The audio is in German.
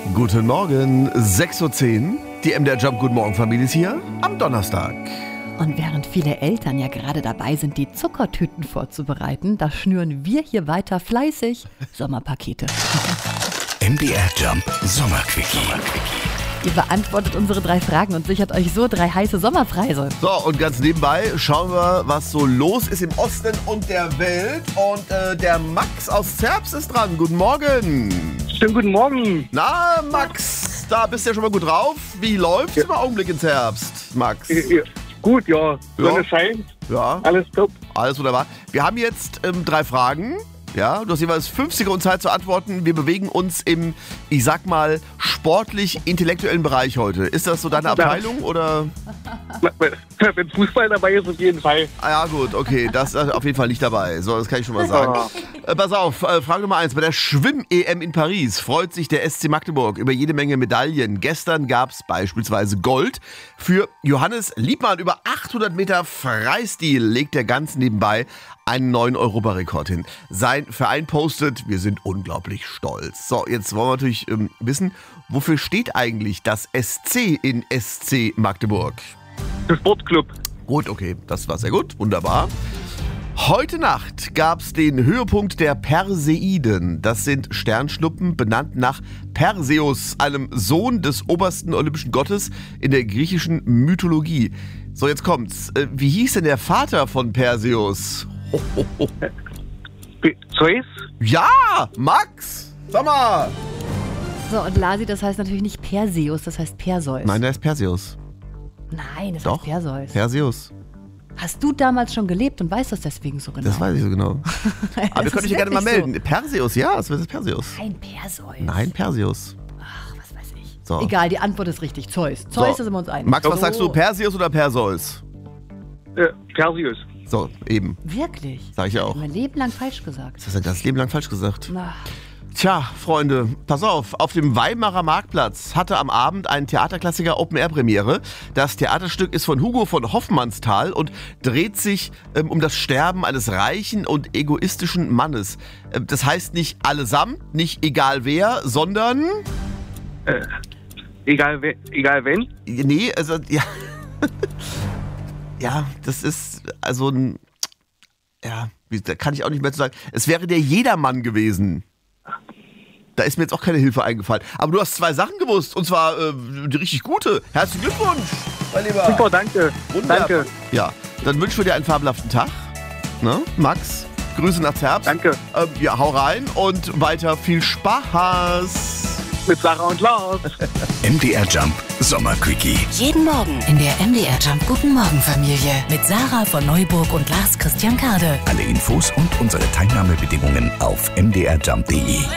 Guten Morgen, 6:10 Uhr. Die MDR Jump Guten Morgen Familie ist hier am Donnerstag. Und während viele Eltern ja gerade dabei sind, die Zuckertüten vorzubereiten, da schnüren wir hier weiter fleißig Sommerpakete. MDR Jump Sommerquickie. Ihr beantwortet unsere 3 Fragen und sichert euch so 3 heiße Sommerpreise. So, und ganz nebenbei schauen wir, was so los ist im Osten und der Welt. Und der Max aus Zerbst ist dran. Guten Morgen. Schönen guten Morgen. Na, Max, da bist du ja schon mal gut drauf. Wie läuft's im Augenblick in Zerbst, Max? Ja, gut, ja. Sonne scheint. Ja, Alles top. alles wunderbar. Wir haben jetzt 3 Fragen. Ja, du hast jeweils 5 Sekunden Zeit zu antworten. Wir bewegen uns im, ich sag mal, sportlich-intellektuellen Bereich heute. Ist das so deine Abteilung oder? Wenn Fußball dabei ist, auf jeden Fall. Ah ja, gut, okay, das ist auf jeden Fall nicht dabei. So, das kann ich schon mal sagen. Pass auf, Frage Nummer 1. Bei der Schwimm-EM in Paris freut sich der SC Magdeburg über jede Menge Medaillen. Gestern gab es beispielsweise Gold für Johannes Liebmann. Über 800 Meter Freistil legt er ganz nebenbei einen neuen Europarekord hin. Sein Verein postet, wir sind unglaublich stolz. So, jetzt wollen wir natürlich wissen, wofür steht eigentlich das SC in SC Magdeburg? Der Sportclub. Gut, okay, das war sehr gut, wunderbar. Heute Nacht gab es den Höhepunkt der Perseiden. Das sind Sternschnuppen, benannt nach Perseus, einem Sohn des obersten olympischen Gottes in der griechischen Mythologie. So, jetzt kommt's. Wie hieß denn der Vater von Perseus? Zeus? Ja, Max! Sag mal! So, und Lasi, das heißt natürlich nicht Perseus, das heißt Perseus. Nein, der ist Perseus. Nein, das Doch, heißt Perseus. Perseus. Hast du damals schon gelebt und weißt das deswegen so genau? Das weiß ich so genau. Aber wir können dich ja gerne mal melden. So. Perseus, ja, das ist Perseus. Nein, Perseus. Nein, Perseus. Ach, was weiß ich. So. Egal, die Antwort ist richtig. Zeus. Zeus, da sind wir uns einig. Max, was So. sagst du, Perseus oder Perseus? Perseus. So, eben. Wirklich? Sag ich ja auch. Mein Leben lang falsch gesagt. Das hast du das Leben lang falsch gesagt. Na, Tja, Freunde, pass auf dem Weimarer Marktplatz hatte am Abend ein Theaterklassiker Open-Air-Premiere. Das Theaterstück ist von Hugo von Hoffmannsthal und dreht sich um das Sterben eines reichen und egoistischen Mannes. Das heißt nicht allesamt, nicht egal wer, sondern... Egal wenn. Nee, also, ja... Ja, das ist also ein... Ja, da kann ich auch nicht mehr zu sagen. Es wäre der Jedermann gewesen. Da ist mir jetzt auch keine Hilfe eingefallen. Aber du hast 2 Sachen gewusst. Und zwar die richtig gute. Herzlichen Glückwunsch, mein Lieber. Super, danke. Wunderbar. Danke. Ja, dann wünschen wir dir einen fabelhaften Tag. Ne? Max, Grüße nach Zerbst. Danke. Ja, hau rein und weiter viel Spaß. Mit Sarah und Lars. MDR Jump Sommerquickie. Jeden Morgen in der MDR Jump Guten Morgen Familie mit Sarah von Neuburg und Lars Christian Kade. Alle Infos und unsere Teilnahmebedingungen auf mdrjump.de.